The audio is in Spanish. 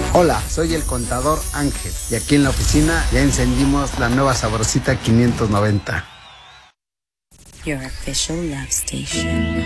Hola, soy el contador Ángel y aquí en la oficina ya encendimos la nueva Sabrosita 590. Your official love station.